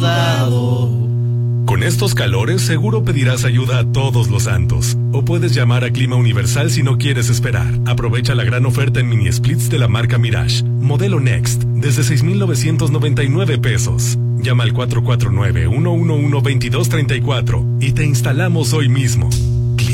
sudado. Con estos calores seguro pedirás ayuda a todos los santos. O puedes llamar a Clima Universal si no quieres esperar. Aprovecha la gran oferta en mini splits de la marca Mirage. Modelo Next, desde 6,999 pesos. Llama al 449-111-2234 y te instalamos hoy mismo.